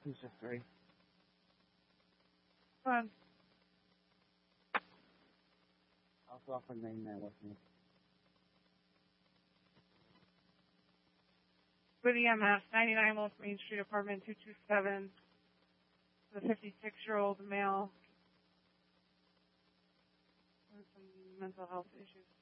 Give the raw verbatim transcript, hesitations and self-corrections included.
Who's the three? Come on. Also offer name that with me. With E M S, ninety-nine West Main Street, apartment two two seven. The fifty-six-year-old male with some mental health issues.